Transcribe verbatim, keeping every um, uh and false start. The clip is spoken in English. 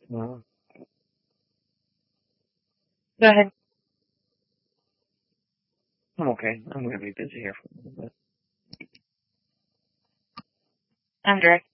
Well, go ahead. I'm okay. I'm going to be busy here for a little bit. I'm direct.